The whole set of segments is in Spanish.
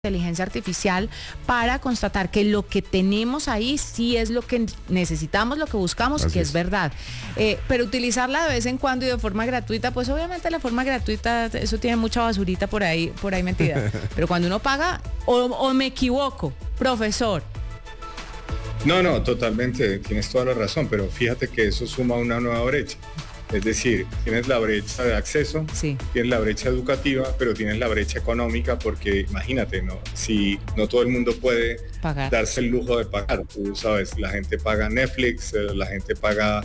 inteligencia artificial para constatar que lo que tenemos ahí sí es lo que necesitamos, lo que buscamos, Así que es es. verdad. Pero utilizarla de vez en cuando y de forma gratuita, pues obviamente la forma gratuita, eso tiene mucha basurita por ahí metida. Pero cuando uno paga, o me equivoco, profesor. No, totalmente, tienes toda la razón, pero fíjate que eso suma una nueva brecha. Es decir, tienes la brecha de acceso, Sí. tienes la brecha educativa, pero tienes la brecha económica porque imagínate, ¿no? Si no todo el mundo puede Pagar. darse el lujo de pagar, tú sabes, la gente paga Netflix, la gente paga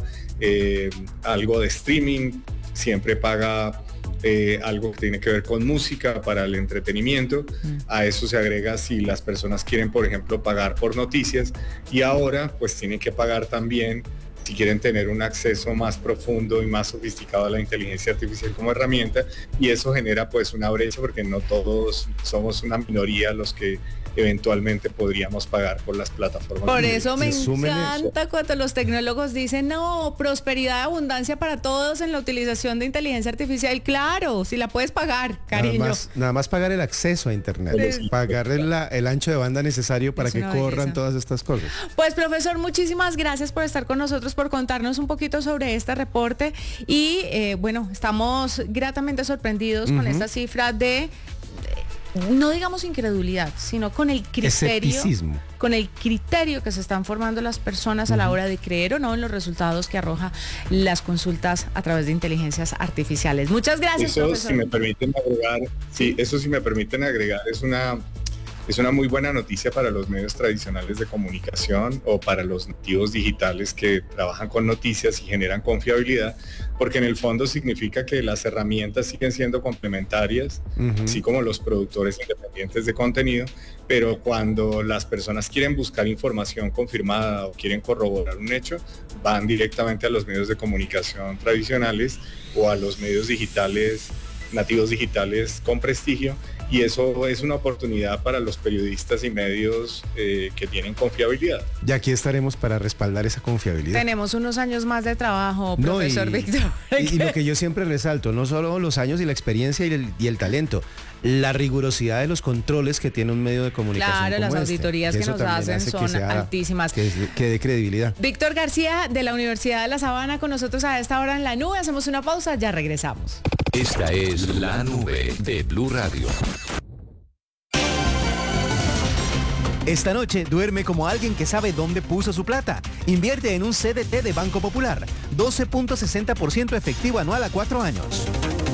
algo de streaming, siempre paga algo que tiene que ver con música para el entretenimiento. A eso se agrega si las personas quieren, por ejemplo, pagar por noticias, y ahora pues tienen que pagar también si quieren tener un acceso más profundo y más sofisticado a la inteligencia artificial como herramienta, y eso genera pues una brecha porque no todos somos una minoría los que eventualmente podríamos pagar por las plataformas. Por eso me Súmele encanta cuando los tecnólogos dicen, no, prosperidad, abundancia para todos en la utilización de inteligencia artificial. Claro, si la puedes pagar, cariño. Nada más pagar el acceso a internet, Pues, pagar el ancho de banda necesario para Es que una corran belleza. todas estas cosas. Pues profesor, muchísimas gracias por estar con nosotros, por contarnos un poquito sobre este reporte y bueno, estamos gratamente sorprendidos con esta cifra de, no digamos incredulidad, sino con el criterio, Escepticismo. con el criterio que se están formando las personas a la hora de creer o no en los resultados que arroja las consultas a través de inteligencias artificiales. Muchas gracias, Eso, profesor. si me permiten agregar, eso si me permiten agregar, es una muy buena noticia para los medios tradicionales de comunicación o para los nativos digitales que trabajan con noticias y generan confiabilidad, porque en el fondo significa que las herramientas siguen siendo complementarias, así como los productores independientes de contenido, pero cuando las personas quieren buscar información confirmada o quieren corroborar un hecho, van directamente a los medios de comunicación tradicionales o a los medios digitales, nativos digitales con prestigio, y eso es una oportunidad para los periodistas y medios que tienen confiabilidad. Y aquí estaremos para respaldar esa confiabilidad. Tenemos unos años más de trabajo, No, profesor Víctor. y lo que yo siempre resalto, no solo los años y la experiencia y el talento, la rigurosidad de los controles que tiene un medio de comunicación. Claro, como las este, auditorías que eso nos también hacen hace que son sea- altísimas. Que dé credibilidad. Víctor García, de la Universidad de La Sabana, con nosotros a esta hora en La Nube. Hacemos una pausa, ya regresamos. Esta es La Nube de Blue Radio. Esta noche duerme como alguien que sabe dónde puso su plata. Invierte en un CDT de Banco Popular. 12.60% efectivo anual a 4 años.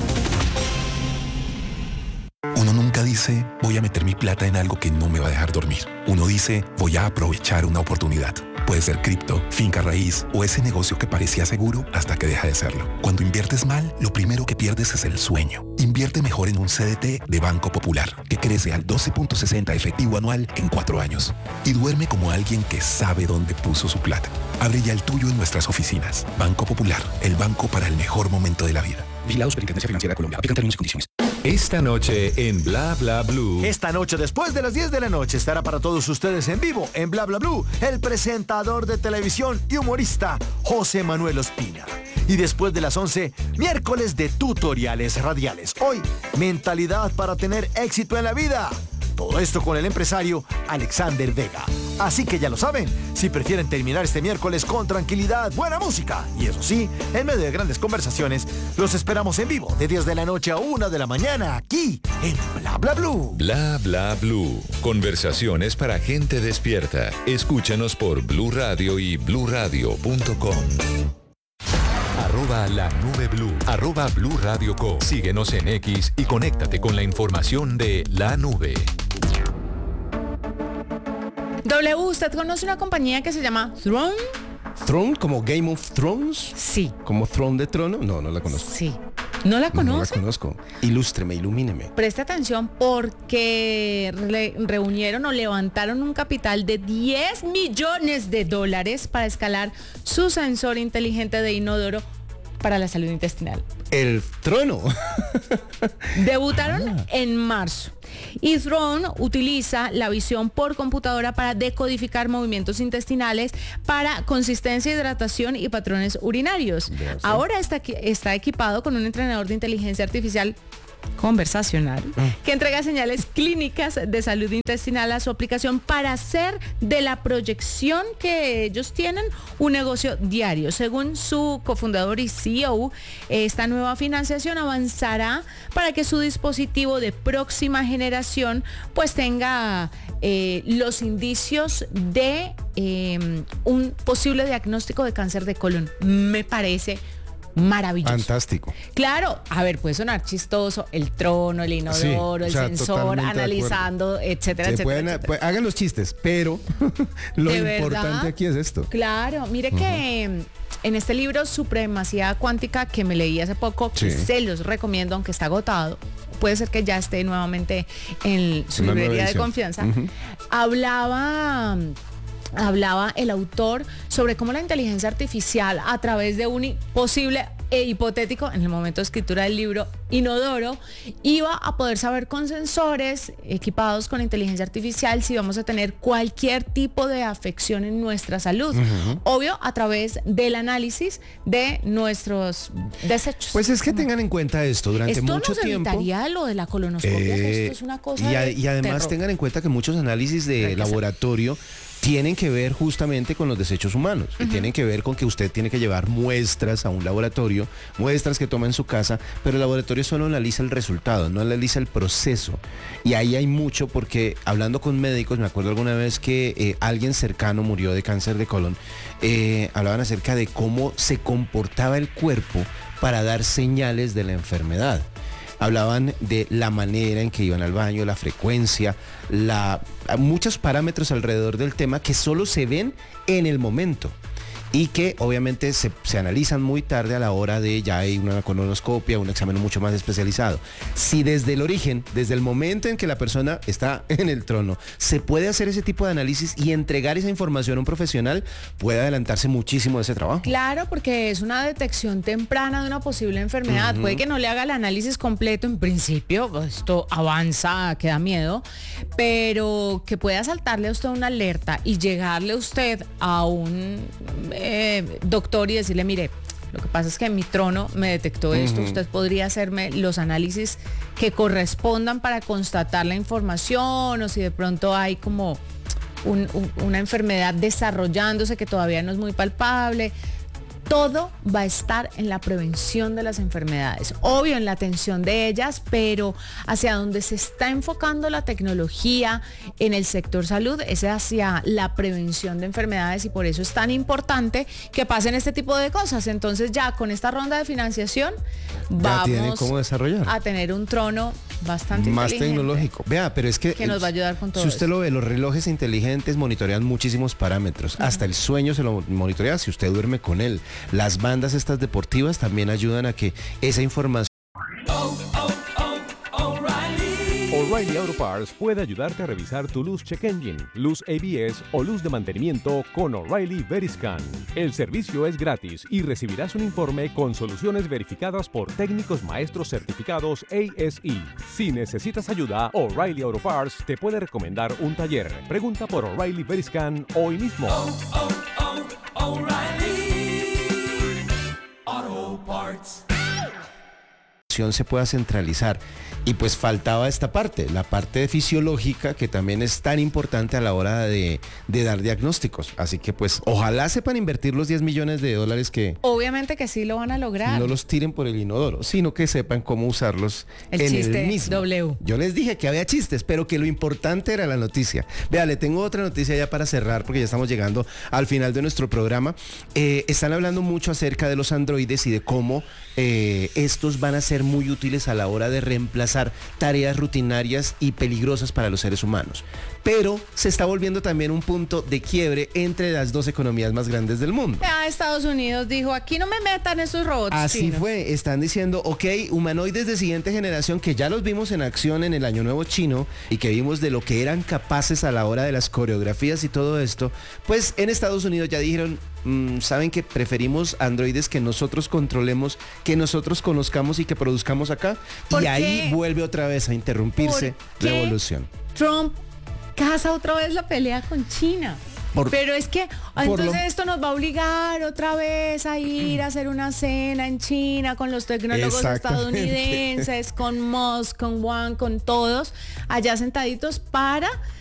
Uno nunca dice, voy a meter mi plata en algo que no me va a dejar dormir. Uno dice, voy a aprovechar una oportunidad. Puede ser cripto, finca raíz o ese negocio que parecía seguro hasta que deja de serlo. Cuando inviertes mal, lo primero que pierdes es el sueño. Invierte mejor en un CDT de Banco Popular, que crece al 12.60 efectivo anual en 4 años. Y duerme como alguien que sabe dónde puso su plata. Abre ya el tuyo en nuestras oficinas. Banco Popular, el banco para el mejor momento de la vida. Vigilado Superintendencia Financiera de Colombia. Aplican términos y condiciones. Esta noche en Bla Bla Blue. Esta noche, después de las 10 de la noche, estará para todos ustedes en vivo en Bla Bla Blue el presentador de televisión y humorista José Manuel Ospina. Y después de las 11, miércoles de tutoriales radiales. Hoy, mentalidad para tener éxito en la vida. Todo esto con el empresario Alexander Vega. Así que ya lo saben, si prefieren terminar este miércoles con tranquilidad, buena música y eso sí, en medio de grandes conversaciones, los esperamos en vivo de 10 de la noche a 1 de la mañana aquí en Bla Bla Blue. Bla Bla Blue. Conversaciones para gente despierta. Escúchanos por Blue Radio y bluradio.com. Arroba La Nube Blue. Arroba Blue Radio Co. Síguenos en X y conéctate con la información de La Nube. W, ¿usted conoce una compañía que se llama Throne? ¿Throne como Game of Thrones? Sí. ¿Como Throne de trono? No, no la conozco. Sí. ¿No la No la conoce? conozco. Ilústreme, ilumíneme. Preste atención porque reunieron o levantaron un capital de $10 millones para escalar su sensor inteligente de inodoro para la salud intestinal. El trono. Debutaron en marzo. Y Throne utiliza la visión por computadora para decodificar movimientos intestinales para consistencia, hidratación y patrones urinarios. Ahora está equipado con un entrenador de inteligencia artificial conversacional que entrega señales clínicas de salud intestinal a su aplicación para hacer de la proyección que ellos tienen un negocio diario. Según su cofundador y CEO, esta nueva financiación avanzará para que su dispositivo de próxima generación pues tenga los indicios de un posible diagnóstico de cáncer de colon. Me parece maravilloso. Fantástico. Claro, a ver, puede sonar chistoso, el trono, el inodoro, Sí, o sea, el sensor, totalmente de analizando, etcétera, Se etcétera, pueden, etcétera. pues, hagan los chistes, pero lo ¿De importante verdad? aquí es esto. Claro, mire que en este libro Supremacía Cuántica que me leí hace poco, que Sí. se los recomiendo, aunque está agotado, puede ser que ya esté nuevamente en su Una nueva librería de edición. confianza, hablaba el autor sobre cómo la inteligencia artificial a través de un posible e hipotético, en el momento de escritura del libro, inodoro, iba a poder saber con sensores equipados con inteligencia artificial si vamos a tener cualquier tipo de afección en nuestra salud. Obvio, a través del análisis de nuestros desechos. Pues es que tengan en cuenta esto, durante esto mucho nos tiempo. evitaría lo de la colonoscopia, que esto es una cosa y además terror. tengan en cuenta que muchos análisis de Hay que laboratorio tienen que ver justamente con los desechos humanos, que tienen que ver con que usted tiene que llevar muestras a un laboratorio, muestras que toma en su casa, pero el laboratorio solo analiza el resultado, no analiza el proceso. Y ahí hay mucho porque hablando con médicos, me acuerdo alguna vez que alguien cercano murió de cáncer de colon, hablaban acerca de cómo se comportaba el cuerpo para dar señales de la enfermedad. Hablaban de la manera en que iban al baño, la frecuencia, muchos parámetros alrededor del tema que solo se ven en el momento y que obviamente se analizan muy tarde a la hora de ya hay una colonoscopia, un examen mucho más especializado. Si desde el origen, desde el momento en que la persona está en el trono, se puede hacer ese tipo de análisis y entregar esa información a un profesional, puede adelantarse muchísimo de ese trabajo. Claro, porque es una detección temprana de una posible enfermedad. Puede que no le haga el análisis completo en principio, esto avanza, que da miedo, pero que pueda saltarle a usted una alerta y llegarle a usted a un doctor y decirle, mire, lo que pasa es que mi trono me detectó esto, usted podría hacerme los análisis que correspondan para constatar la información o si de pronto hay como una enfermedad desarrollándose que todavía no es muy palpable. Todo va a estar en la prevención de las enfermedades, obvio en la atención de ellas, pero hacia donde se está enfocando la tecnología en el sector salud es hacia la prevención de enfermedades y por eso es tan importante que pasen este tipo de cosas. Entonces ya con esta ronda de financiación Ya tienen vamos cómo desarrollar. a tener un trono bastante Más inteligente. tecnológico. Vea, pero es que nos va a ayudar con todo si usted esto. lo ve, los relojes inteligentes monitorean muchísimos parámetros. Hasta el sueño se lo monitorea si usted duerme con él. Las bandas estas deportivas también ayudan a que esa información. O'Reilly Auto Parts puede ayudarte a revisar tu luz check engine, luz ABS o luz de mantenimiento con O'Reilly Veriscan. El servicio es gratis y recibirás un informe con soluciones verificadas por técnicos maestros certificados ASE. Si necesitas ayuda, O'Reilly Auto Parts te puede recomendar un taller. Pregunta por O'Reilly Veriscan hoy mismo. se pueda centralizar. Y pues faltaba esta parte, la parte fisiológica, que también es tan importante a la hora de dar diagnósticos. Así que pues ojalá sepan invertir los 10 millones de dólares que Obviamente que sí lo van a lograr. no los tiren por el inodoro, sino que sepan cómo usarlos El en chiste el mismo. W. Yo les dije que había chistes, pero que lo importante era la noticia. Vea, le tengo otra noticia ya para cerrar, porque ya estamos llegando al final de nuestro programa. Están hablando mucho acerca de los androides y de cómo estos van a ser muy útiles a la hora de reemplazar tareas rutinarias y peligrosas para los seres humanos. Pero se está volviendo también un punto de quiebre entre las dos economías más grandes del mundo. Ya Estados Unidos dijo, aquí no me metan esos robots Así chinos. fue, están diciendo, ok, humanoides de siguiente generación que ya los vimos en acción en el Año Nuevo chino y que vimos de lo que eran capaces a la hora de las coreografías y todo esto, pues en Estados Unidos ya dijeron, saben que preferimos androides que nosotros controlemos, que nosotros conozcamos y que produzcamos acá. ¿Por Y qué? ahí vuelve otra vez a interrumpirse ¿Por la qué evolución. Trump casa otra vez la pelea con China. Pero es que por entonces lo- esto nos va a obligar otra vez a ir a hacer una cena en China con los tecnólogos Exactamente. estadounidenses, con Musk, con Wang, con todos allá sentaditos para